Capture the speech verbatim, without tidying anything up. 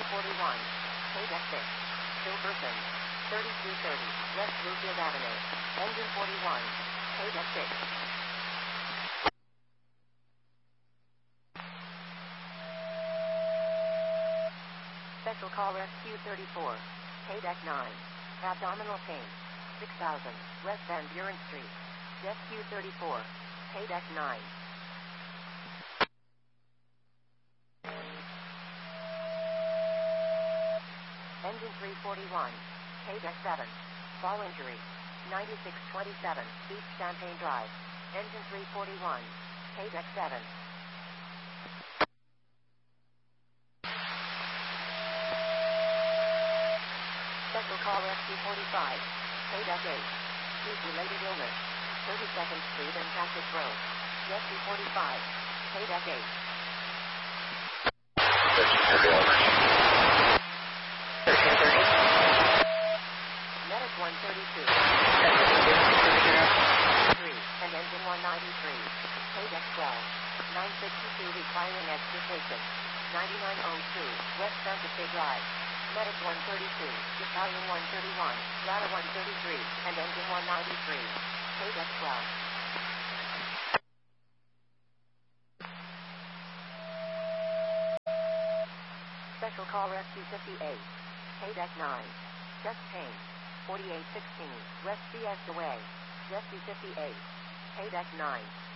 forty-one, Paydeck six, Silverton, thirty-three thirty, West Bluefield Avenue, engine forty-one, Paydeck six. Special call Rescue thirty-four, Paydeck nine, abdominal pain, six thousand, West Van Buren Street, Rescue thirty-four, Paydeck nine. Engine three forty-one, Paydeck seven, fall injury, ninety-six twenty-seven, East Champaign Drive, engine three forty-one, Paydeck seven. Special call Rescue forty-five, Paydeck eight, heat-related illness, thirty-second Street and Cactus Road, Rescue forty-five, Paydeck eight. Medic one thirty-two, three, and engine one ninety-three, Paydeck twelve, nine sixty-two requiring extrication, ninety-nine oh two, West Santa Fe Drive. Medic one thirty-two, Battalion one thirty-one, Ladder one thirty-three, and engine one ninety-three, Paydeck twelve. Special call Rescue fifty-eight, Paydeck nine, chest pain, forty-eight sixteen, West Fiesta Way, Rescue fifty-eight, Paydeck nine.